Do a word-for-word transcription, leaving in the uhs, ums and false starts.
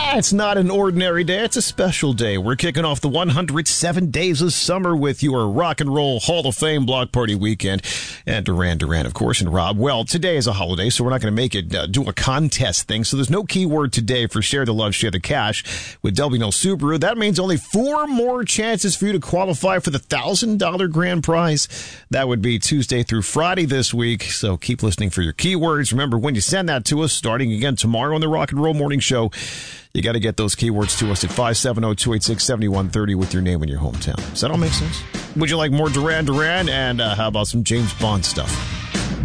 It's not an ordinary day. It's a special day. We're kicking off the one hundred seven days of summer with your Rock and Roll Hall of Fame block party weekend. And Duran Duran, of course, and Rob. Well, today is a holiday, so we're not going to make it uh, do a contest thing. So there's no keyword today for Share the Love, Share the Cash with Delby No Subaru. That means only four more chances for you to qualify for the one thousand dollars grand prize. That would be Tuesday through Friday this week. So keep listening for your keywords. Remember, when you send that to us, starting again tomorrow on the Rock and Roll Morning Show, you got to get those keywords to us at five seven zero, two eight six, seven one three zero with your name and your hometown. Does that all make sense? Would you like more Duran Duran? And uh, how about some James Bond stuff?